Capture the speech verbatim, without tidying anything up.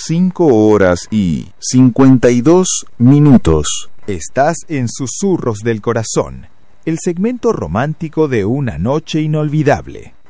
cinco horas y cincuenta y dos minutos. Estás en Susurros del Corazón, el segmento romántico de Una Noche Inolvidable.